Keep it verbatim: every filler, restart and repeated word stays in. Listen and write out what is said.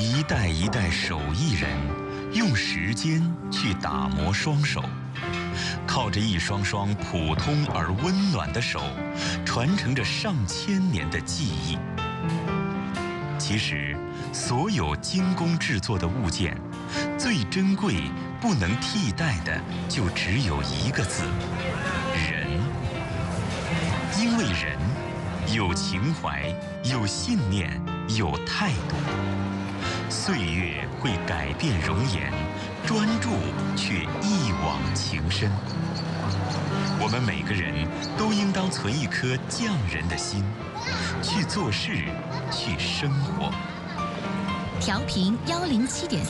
一代一代手艺人用时间去打磨双手，靠着一双双普通而温暖的手，传承着上千年的技艺。其实，所有精工制作的物件，最珍贵、不能替代的，就只有一个字：人。因为人有情怀，有信念，有态度。岁月会改变容颜，专注却一往情深。我们每个人都应当存一颗匠人的心，去做事，去生活。 调频幺零七点